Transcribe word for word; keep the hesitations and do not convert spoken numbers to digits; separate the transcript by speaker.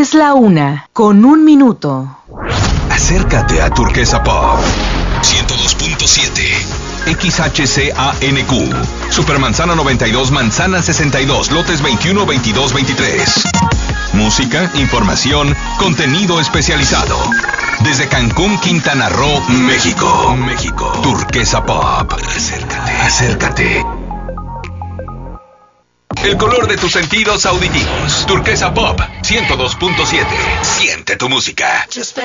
Speaker 1: Es la una, con un minuto.
Speaker 2: Acércate a Turquesa Pop ciento dos punto siete X H C A N Q Supermanzana noventa y dos, Manzana sesenta y dos, lotes veintiuno, veintidós, veintitrés. Música, información, contenido especializado. Desde Cancún, Quintana Roo, México. México. Turquesa Pop. Acércate, acércate. El color de tus sentidos auditivos. Turquesa Pop ciento dos punto siete. Siente tu música.